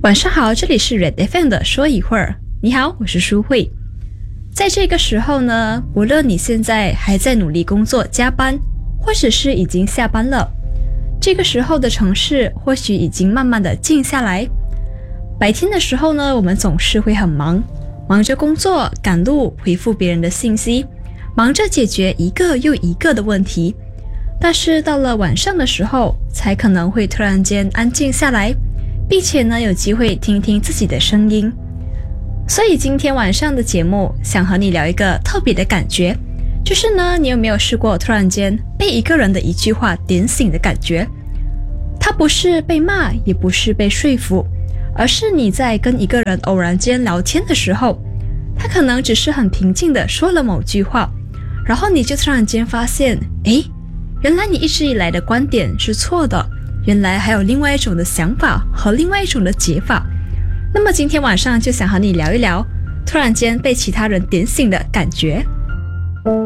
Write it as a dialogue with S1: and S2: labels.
S1: 晚上好，这里是 Red FM 的说一会儿。你好，我是舒慧。在这个时候呢，无论你现在还在努力工作加班，或者是已经下班了，这个时候的城市或许已经慢慢的静下来。白天的时候呢，我们总是会很忙着工作、赶路、回复别人的信息，忙着解决一个又一个的问题。但是到了晚上的时候，才可能会突然间安静下来，并且呢，有机会听听自己的声音。所以今天晚上的节目想和你聊一个特别的感觉，就是呢，你有没有试过突然间被一个人的一句话点醒的感觉？他不是被骂，也不是被说服，而是你在跟一个人偶然间聊天的时候，他可能只是很平静的说了某句话，然后你就突然间发现，诶，原来你一直以来的观点是错的，原来还有另外一种的想法和另外一种的解法。那么今天晚上就想和你聊一聊突然间被其他人点醒的感觉。